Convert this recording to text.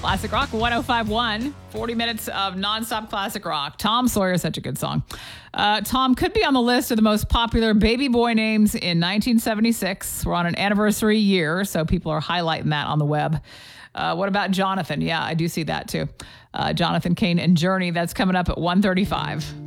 Classic Rock 1051, 40 minutes of nonstop classic rock. Tom Sawyer is such a good song. Tom could be on the list of the most popular baby boy names in 1976. We're on an anniversary year, so people are highlighting that on the web. What about Jonathan? Yeah, I do see that too. Jonathan Cain and Journey, that's coming up at 1:35.